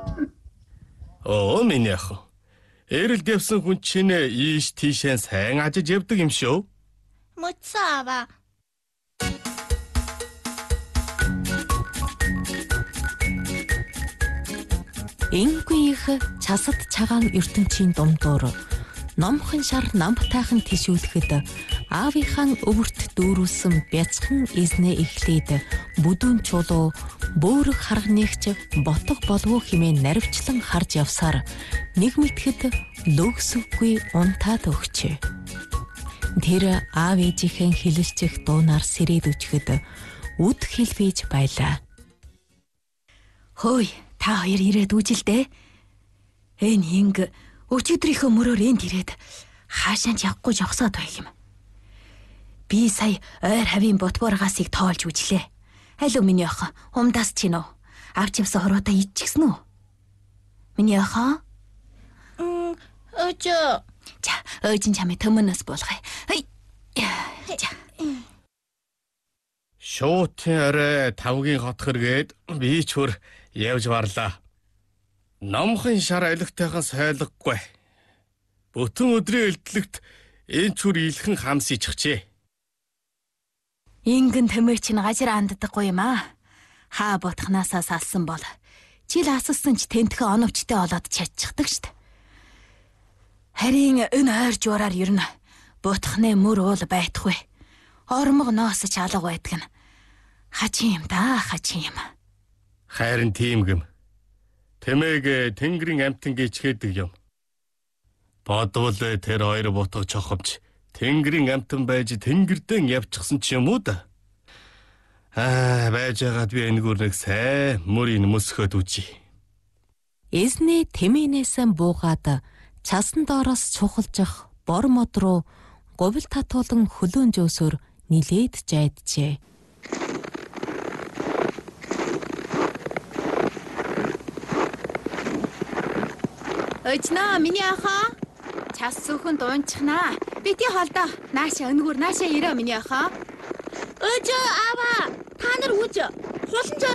Оо миний ах. Эрэлд явсан хүн чинь ийш тийшээ сайн ажиж явдаг юм шүү. Мөцсөн аваа. Энгүй их часад цагаан ертөнцийн дундуур номхон шар намтайхан тишүүлэхэд аавынхаа өвөрт дүүрүүлсэн бяцхан эзнээ эхлээд бүдүүн чулуу бөөрөг харганигч ботго болов хэмээн наривчлан харж явсаар нэг мэтгэд лөгсөхгүй унтаад өгчээ. Тэр аав ээжийнхэн хэлэлцэх дуунаар сэрээд өчгөд үд хэлвэж байлаа. Хөөе, та хоёр ирээд үжилдээ. Энэ хинг өчигдрийнхөө мөрөөр энд ирээд хаашаач явахгүй жогсоод байх юм. Би сая ойр хавийн ботборгасыг тоолж үжлээ. Аль уу миний ах, умдаас чинь үү? Авч явсан хороотоо идчихсэн үү? Миний ах? Өчөө. За, өөжин чамээ төмөнөөс болгоё. За. Шуутын орой тавгийн хотхоргээд би ч хөр явж барлаа. Номхон шар алигтайхан сойлгохгүй. Бүтэн өдрийн элдлэгт энэ чүр илхэн хамс иччихжээ. Ингэн тэмээ чинь гажир анддаггүй юм аа. Хаа ботхнаасаа салсан бол чил асалсан ч тентхэн оновчтой олоод чадчихдаг штт. Харин энэ ойр жуураар ер нь ботхны мөр уул байтхгүй. Ормог ноос ч алга байдаг нь. Хачин юм да, хачин юм. Харин тийм гэм. Тэмээг тэнгэрийн амтан гिचгээдэг юм. Бодвол тэр хоёр бутга чохомч тэнгэрийн амтан байж тэнгэрдэн явчихсан ч юм уу да. Байж байгаад би энэгээр нэг сайн мөрийг мөсгөхөд үжи. Эзнээ тэмээнээс буугаад часан доороос цухалжих бор мод руу говьл татуулан хөлөөн жөөсөөр нилээд жайджээ. Өчнөө миний ахаа час сүхэн дуунчихнаа. Бити холдоо. Нааша өнгөр нааша ирээ миний ахаа. Өчөө аваа. Та нар үж. Хулан